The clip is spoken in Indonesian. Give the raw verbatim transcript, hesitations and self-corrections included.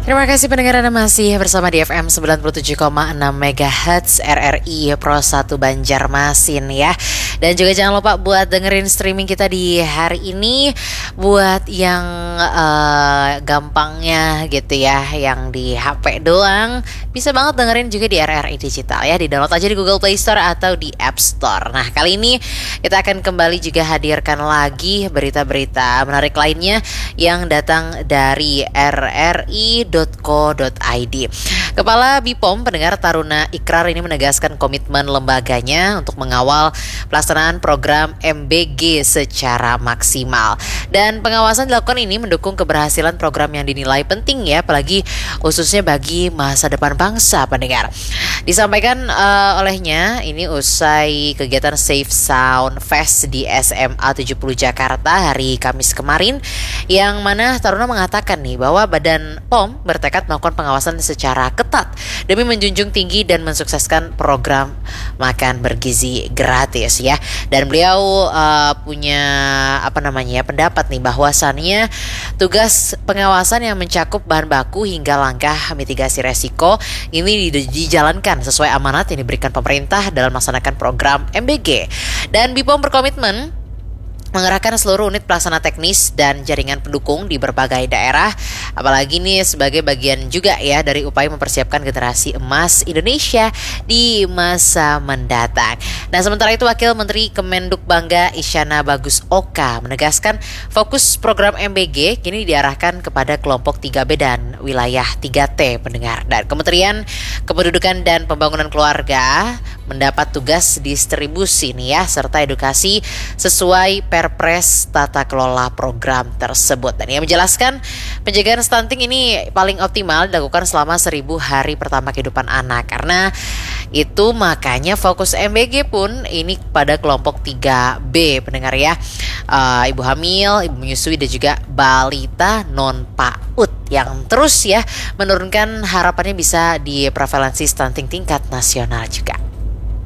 Terima kasih pendengar, Anda masih bersama di F M sembilan puluh tujuh koma enam megahertz R R I Pro satu Banjarmasin ya. Dan juga jangan lupa buat dengerin streaming kita di hari ini. Buat yang uh, gampangnya gitu ya, yang di H P doang, bisa banget dengerin juga di R R I Digital ya. Di download aja di Google Play Store atau di App Store. Nah, kali ini kita akan kembali juga hadirkan lagi berita-berita menarik lainnya yang datang dari R R I dot co dot i d. Kepala B P O M Pendengar Taruna Ikrar ini menegaskan komitmen lembaganya untuk mengawal pelaksanaan program M B G secara maksimal. Dan pengawasan dilakukan ini mendukung keberhasilan program yang dinilai penting ya, apalagi khususnya bagi masa depan bangsa, pendengar. Disampaikan uh, olehnya ini usai kegiatan Safe Sound Fest di S M A tujuh puluh Jakarta hari Kamis kemarin, yang mana Taruna mengatakan nih bahwa Badan P O M bertekad melakukan pengawasan secara ketat demi menjunjung tinggi dan mensukseskan program makan bergizi gratis ya. Dan beliau uh, punya apa namanya ya, pendapat nih bahwasannya tugas pengawasan yang mencakup bahan baku hingga langkah mitigasi resiko ini dijalankan sesuai amanat yang diberikan pemerintah dalam melaksanakan program M B G. Dan B P O M berkomitmen mengerahkan seluruh unit pelaksana teknis dan jaringan pendukung di berbagai daerah, apalagi nih sebagai bagian juga ya dari upaya mempersiapkan generasi emas Indonesia di masa mendatang. Nah, sementara itu Wakil Menteri Kemenduk Bangga Isyana Bagus Oka menegaskan fokus program M B G kini diarahkan kepada kelompok tiga B dan wilayah tiga T, pendengar. Dan Kementerian Kependudukan dan Pembangunan Keluarga mendapat tugas distribusi nih ya, serta edukasi sesuai Perpres tata kelola program tersebut. Dan ia menjelaskan pencegahan stunting ini paling optimal dilakukan selama seribu hari pertama kehidupan anak. Karena itu makanya fokus M B G pun ini pada kelompok tiga B, pendengar ya. Uh, ibu hamil, ibu menyusui dan juga balita non PAUD yang terus ya menurunkan harapannya bisa di prevalensi stunting tingkat nasional juga.